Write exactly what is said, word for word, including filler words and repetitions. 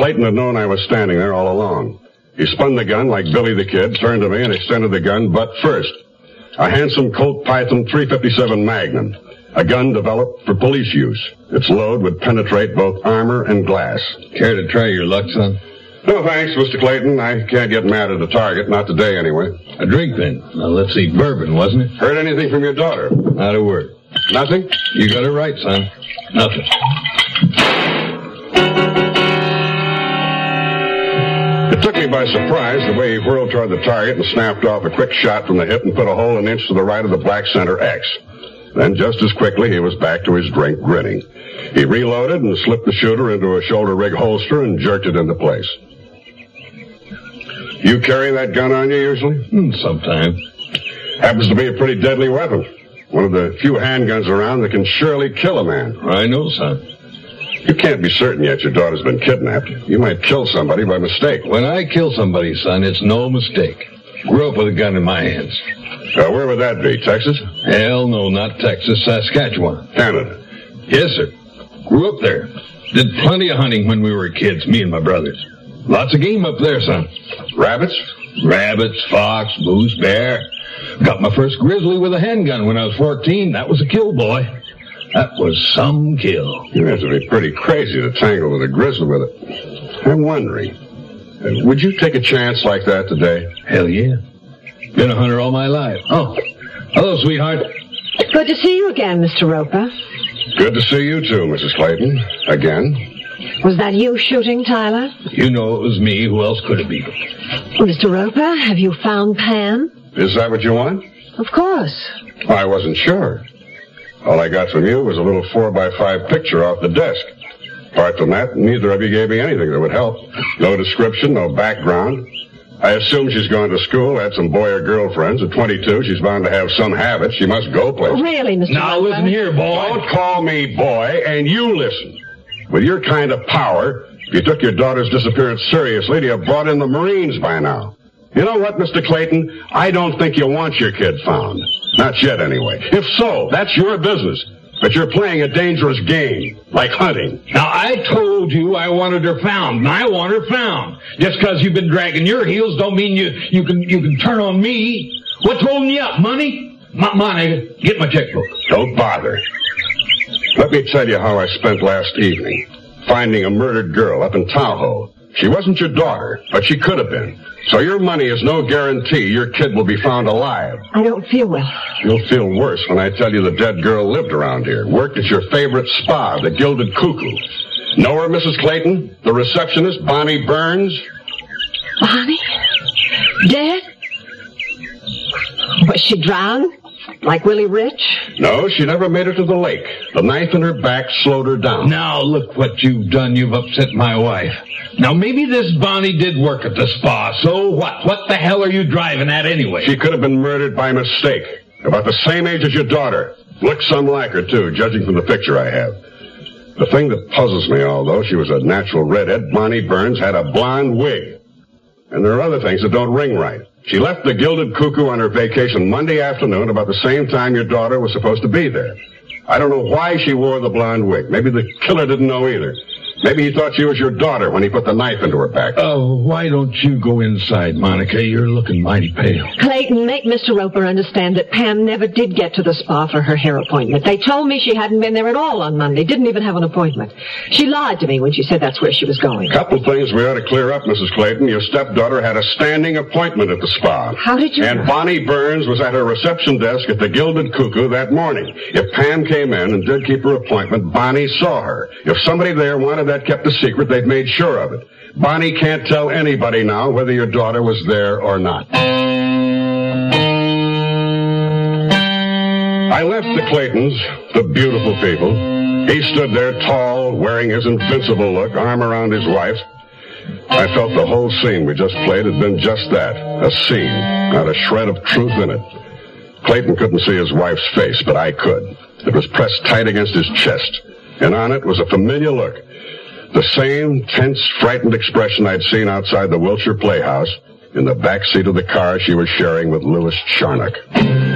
Clayton had known I was standing there all along. He spun the gun like Billy the Kid, turned to me, and extended the gun butt first. A handsome Colt Python three fifty-seven Magnum, a gun developed for police use. Its load would penetrate both armor and glass. Care to try your luck, son? No, thanks, Mister Clayton. I can't get mad at a target, not today anyway. A drink, then. Now, let's see. Bourbon, wasn't it? Heard anything from your daughter? Not a word. Nothing? You got it right, son. Nothing. It took me by surprise the way he whirled toward the target and snapped off a quick shot from the hip and put a hole an inch to the right of the black center X. Then just as quickly, he was back to his drink, grinning. He reloaded and slipped the shooter into a shoulder rig holster and jerked it into place. You carry that gun on you usually? Mm, sometimes. Happens to be a pretty deadly weapon. One of the few handguns around that can surely kill a man. I know, son. You can't be certain yet your daughter's been kidnapped. You might kill somebody by mistake. When I kill somebody, son, it's no mistake. Grew up with a gun in my hands. Uh, where would that be, Texas? Hell no, not Texas, Saskatchewan. Canada? Yes, sir. Grew up there. Did plenty of hunting when we were kids, me and my brothers. Lots of game up there, son. Rabbits? Rabbits, fox, moose, bear. Got my first grizzly with a handgun when I was fourteen. That was a kill, boy. That was some kill. You have to be pretty crazy to tangle with a grizzly with it. I'm wondering, uh, would you take a chance like that today? Hell yeah. Been a hunter all my life. Oh, hello, sweetheart. Good to see you again, Mister Roper. Good to see you too, Missus Clayton. Again. Was that you shooting, Tyler? You know it was me. Who else could it be? Mister Roper, have you found Pam? Is that what you want? Of course. I wasn't sure. All I got from you was a little four by five picture off the desk. Apart from that, neither of you gave me anything that would help. No description, no background. I assume she's going to school, had some boy or girl friends. At twenty-two, she's bound to have some habit. She must go places. Really, Mister Now, Roper? listen here, boy. Don't call me boy, and you listen. With your kind of power, if you took your daughter's disappearance seriously, you'd have brought in the Marines by now. You know what, Mister Clayton? I don't think you want your kid found. Not yet, anyway. If so, that's your business. But you're playing a dangerous game, like hunting. Now, I told you I wanted her found, and I want her found. Just because you've been dragging your heels don't mean you, you can you can turn on me. What's holding you up, money? M- money, get my checkbook. Don't bother. Let me tell you how I spent last evening. Finding a murdered girl up in Tahoe. She wasn't your daughter, but she could have been. So your money is no guarantee your kid will be found alive. I don't feel well. You'll feel worse when I tell you the dead girl lived around here, worked at your favorite spa, the Gilded Cuckoo. Know her, Missus Clayton? The receptionist, Bonnie Burns? Bonnie? Dead? Was she drowned? Like Willie Rich? No, she never made it to the lake. The knife in her back slowed her down. Now, look what you've done. You've upset my wife. Now, maybe this Bonnie did work at the spa. So what? What the hell are you driving at anyway? She could have been murdered by mistake. About the same age as your daughter. Looks some like her, too, judging from the picture I have. The thing that puzzles me, although she was a natural redhead, Bonnie Burns had a blonde wig. And there are other things that don't ring right. She left the Gilded Cuckoo on her vacation Monday afternoon about the same time your daughter was supposed to be there. I don't know why she wore the blonde wig. Maybe the killer didn't know either. Maybe he thought she was your daughter when he put the knife into her back. Oh, why don't you go inside, Monica? You're looking mighty pale. Clayton, make Mister Roper understand that Pam never did get to the spa for her hair appointment. They told me she hadn't been there at all on Monday, didn't even have an appointment. She lied to me when she said that's where she was going. Couple things we ought to clear up, Missus Clayton. Your stepdaughter had a standing appointment at the spa. How did you And know? Bonnie Burns was at her reception desk at the Gilded Cuckoo that morning. If Pam came in and did keep her appointment, Bonnie saw her. If somebody there wanted that kept a secret, they've made sure of it. Bonnie can't tell anybody now whether your daughter was there or not. I left the Claytons, the beautiful people. He stood there tall, wearing his invincible look, arm around his wife. I felt the whole scene we just played had been just that, a scene, not a shred of truth in it. Clayton couldn't see his wife's face, but I could. It was pressed tight against his chest, and on it was a familiar look. The same tense, frightened expression I'd seen outside the Wilshire Playhouse in the back seat of the car she was sharing with Louis Charnock.